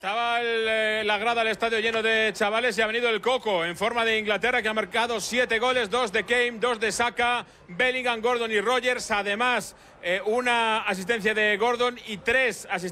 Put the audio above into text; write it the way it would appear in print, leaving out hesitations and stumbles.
Estaba la grada del estadio lleno de chavales y ha venido el Coco en forma de Inglaterra, que ha marcado 7 goles, 2 de Kane, 2 de Saka, Bellingham, Gordon y Rogers. Además, una asistencia de Gordon y 3 asistencias